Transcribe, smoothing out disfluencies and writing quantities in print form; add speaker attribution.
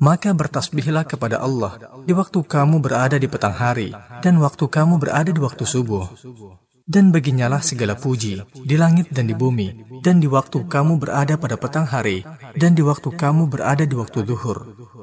Speaker 1: Maka bertasbihlah kepada Allah di waktu kamu berada di petang hari dan waktu kamu berada di waktu subuh. Dan baginyalah segala puji di langit dan di bumi, dan di waktu kamu berada pada petang hari dan di waktu kamu berada di waktu zuhur.